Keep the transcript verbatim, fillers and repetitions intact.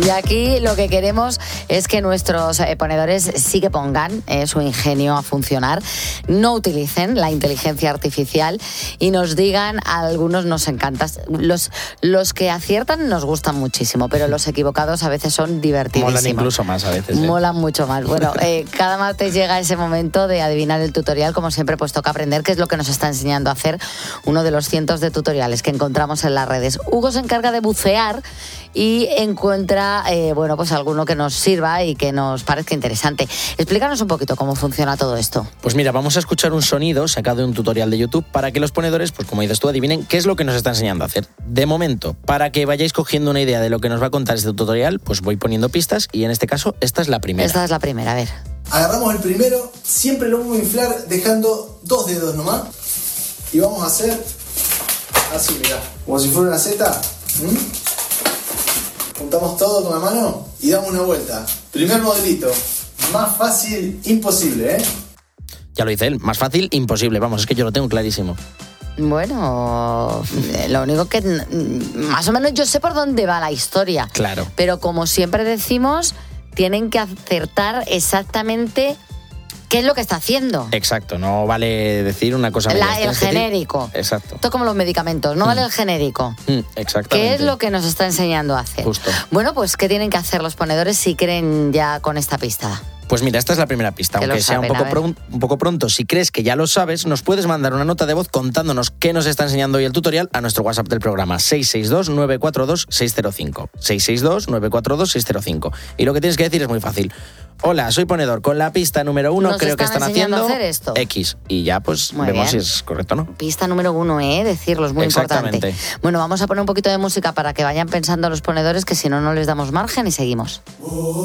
Y aquí lo que queremos es que nuestros eh, ponedores sí que pongan eh, su ingenio a funcionar, no utilicen la inteligencia artificial y nos digan, a algunos nos encanta, los, los que aciertan nos gustan muchísimo, pero los equivocados a veces son divertidísimos. Molan incluso más a veces. ¿eh? Molan mucho más. Bueno, eh, cada martes llega ese momento de adivinar el tutorial, como siempre pues toca aprender qué es lo que nos está enseñando a hacer uno de los cientos de tutoriales que encontramos en las redes. Hugo se encarga de bucear y encuentra, eh, bueno, pues alguno que nos sirva y que nos parezca interesante. Explícanos un poquito cómo funciona todo esto. Pues mira, vamos a escuchar un sonido sacado de un tutorial de YouTube para que los ponedores, pues como dices tú, adivinen qué es lo que nos está enseñando a hacer. De momento, para que vayáis cogiendo una idea de lo que nos va a contar este tutorial, pues voy poniendo pistas y en este caso, esta es la primera. Esta es la primera, a ver. Agarramos el primero, siempre lo vamos a inflar dejando dos dedos nomás. Y vamos a hacer así, mirá, como si fuera una Z. ¿Mm? Juntamos todo con la mano y damos una vuelta. Primer modelito, más fácil imposible, ¿eh? Ya lo dice él, más fácil imposible, vamos, es que yo lo tengo clarísimo. Bueno, lo único que más o menos yo sé por dónde va la historia. Claro. Pero como siempre decimos, tienen que acertar exactamente qué es lo que está haciendo. Exacto, no vale decir una cosa La, el genérico. Decir... Exacto. Esto es como los medicamentos, no mm. vale el genérico. Mm, exactamente. ¿Qué es lo que nos está enseñando a hacer? Justo. Bueno, pues ¿qué tienen que hacer los ponedores si creen ya con esta pista? Pues mira, esta es la primera pista, que aunque sea saben, un poco, pron- un poco pronto. Si crees que ya lo sabes, nos puedes mandar una nota de voz contándonos qué nos está enseñando hoy el tutorial a nuestro WhatsApp del programa seis seis dos, nueve cuatro dos, seis cero cinco. seis seis dos, nueve cuatro dos, seis cero cinco. Y lo que tienes que decir es muy fácil. Hola, soy ponedor. Con la pista número uno nos creo que están haciendo a hacer esto. X. Y ya pues muy vemos bien. si es correcto o no. Pista número uno, ¿eh? Decirlo, es muy importante. Bueno, vamos a poner un poquito de música para que vayan pensando los ponedores, que si no, no les damos margen y seguimos.